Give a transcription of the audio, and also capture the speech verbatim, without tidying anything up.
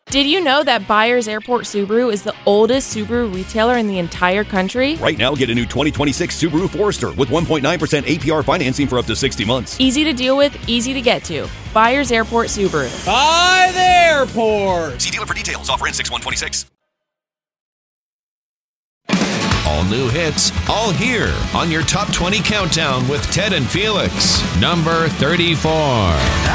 Did you know that Byers Airport Subaru is the oldest Subaru retailer in the entire country? Right now, get a new twenty twenty-six Subaru Forester with one point nine percent A P R financing for up to sixty months. Easy to deal with, easy to get to. Byers Airport Subaru. By the airport. See dealer for details. Offer in six one twenty-six. All new hits, all here on your Top twenty Countdown with Ted and Felix. Number thirty-four.